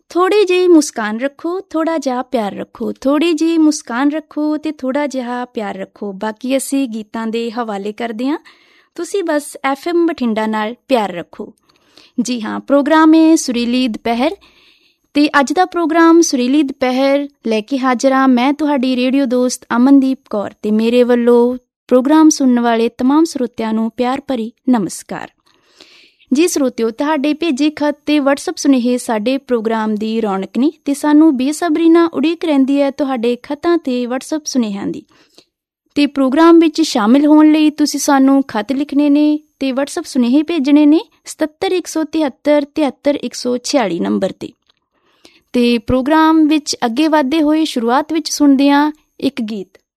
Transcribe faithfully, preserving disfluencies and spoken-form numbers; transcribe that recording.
ਥੋੜ੍ਹੀ ਜਿਹੀ ਮੁਸਕਾਨ ਰੱਖੋ, ਥੋੜ੍ਹਾ ਜਿਹਾ ਪਿਆਰ ਰੱਖੋ, ਥੋੜ੍ਹੀ ਜਿਹੀ ਮੁਸਕਾਨ ਰੱਖੋ ਅਤੇ ਥੋੜ੍ਹਾ ਜਿਹਾ ਪਿਆਰ ਰੱਖੋ। ਬਾਕੀ ਅਸੀਂ ਗੀਤਾਂ ਦੇ ਹਵਾਲੇ ਕਰਦੇ ਹਾਂ, ਤੁਸੀਂ ਬਸ ਐਫ ਐਮ ਬਠਿੰਡਾ ਨਾਲ ਪਿਆਰ ਰੱਖੋ। ਜੀ ਹਾਂ, ਪ੍ਰੋਗਰਾਮ ਹੈ ਸੁਰੀਲੀ ਦੁਪਹਿਰ ਅਤੇ ਅੱਜ ਦਾ ਪ੍ਰੋਗਰਾਮ ਸੁਰੀਲੀ ਦੁਪਹਿਰ ਲੈ ਕੇ ਹਾਜ਼ਰ ਹਾਂ ਮੈਂ, ਤੁਹਾਡੀ ਰੇਡੀਓ ਦੋਸਤ ਅਮਨਦੀਪ ਕੌਰ, ਅਤੇ ਮੇਰੇ ਵੱਲੋਂ ਪ੍ਰੋਗਰਾਮ ਸੁਣਨ ਵਾਲੇ ਤਮਾਮ ਸਰੋਤਿਆਂ ਨੂੰ ਪਿਆਰ ਭਰੀ ਨਮਸਕਾਰ। ਜੀ ਸਰੋਤਿਓ, ਤੁਹਾਡੇ ਭੇਜੇ ਖਤ ਅਤੇ ਵਟਸਐਪ ਸੁਨੇਹੇ ਸਾਡੇ ਪ੍ਰੋਗਰਾਮ ਦੀ ਰੌਣਕ ਨੇ ਅਤੇ ਸਾਨੂੰ ਬੇਸਬਰੀ ਨਾਲ ਉਡੀਕ ਰਹਿੰਦੀ ਹੈ ਤੁਹਾਡੇ ਖਤਾਂ ਅਤੇ ਵਟਸਐਪ ਸੁਨੇਹਿਆਂ ਦੀ। ਅਤੇ ਪ੍ਰੋਗਰਾਮ ਵਿੱਚ ਸ਼ਾਮਿਲ ਹੋਣ ਲਈ ਤੁਸੀਂ ਸਾਨੂੰ ਖਤ ਲਿਖਣੇ ਨੇ ਅਤੇ ਵਟਸਐਪ ਸੁਨੇਹੇ ਭੇਜਣੇ ਨੇ ਸਤੱਤਰ ਇੱਕ ਸੌ ਤਿਹੱਤਰ ਤਿਹੱਤਰ ਇੱਕ ਸੌ ਛਿਆਲੀ ਨੰਬਰ 'ਤੇ। ਅਤੇ ਪ੍ਰੋਗਰਾਮ ਵਿੱਚ ਅੱਗੇ ਵਧਦੇ ਹੋਏ ਸ਼ੁਰੂਆਤ ਵਿੱਚ ਸੁਣਦੇ ਹਾਂ ਇੱਕ ਗੀਤ।